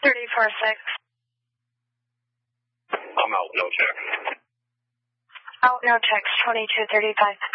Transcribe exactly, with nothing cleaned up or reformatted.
thirty-four six. I'm out, no check. Out, no text, twenty-two thirty-five.